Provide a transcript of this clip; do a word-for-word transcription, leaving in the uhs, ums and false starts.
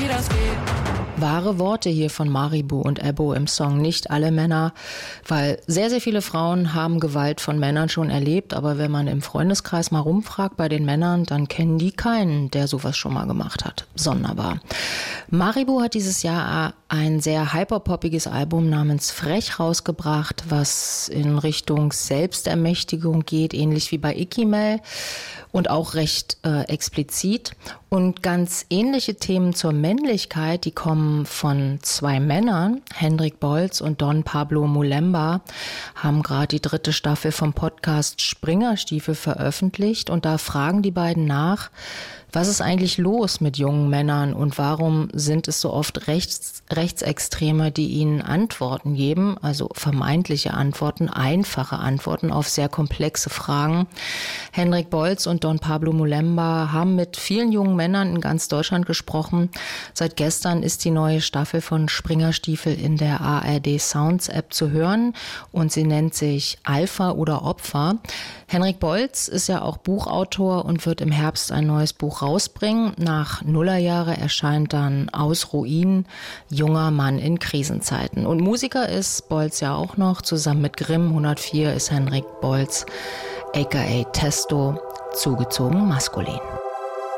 wie das geht. Wahre Worte hier von Maribu und Ebbo im Song Nicht alle Männer, weil sehr, sehr viele Frauen haben Gewalt von Männern schon erlebt, aber wenn man im Freundeskreis mal rumfragt bei den Männern, dann kennen die keinen, der sowas schon mal gemacht hat. Sonderbar. Maribu hat dieses Jahr ein sehr hyperpoppiges Album namens Frech rausgebracht, was in Richtung Selbstermächtigung geht, ähnlich wie bei Ikimel und auch recht äh, explizit. Und ganz ähnliche Themen zur Männlichkeit, die kommen von zwei Männern, Hendrik Bolz und Don Pablo Mulemba, haben gerade die dritte Staffel vom Podcast Springerstiefel veröffentlicht und da fragen die beiden nach, was ist eigentlich los mit jungen Männern und warum sind es so oft Rechts, Rechtsextreme, die ihnen Antworten geben, also vermeintliche Antworten, einfache Antworten auf sehr komplexe Fragen. Hendrik Bolz und Don Pablo Mulemba haben mit vielen jungen Männern in ganz Deutschland gesprochen. Seit gestern ist die neue Staffel von Springerstiefel in der A R D Sounds App zu hören und sie nennt sich Alpha oder Opfer. Hendrik Bolz ist ja auch Buchautor und wird im Herbst ein neues Buch rausbringen. Nach Nullerjahre erscheint dann Aus Ruinen, junger Mann in Krisenzeiten. Und Musiker ist Bolz ja auch noch. Zusammen mit Grimm hundertvier ist Hendrik Bolz, aka Testo, zugezogen maskulin.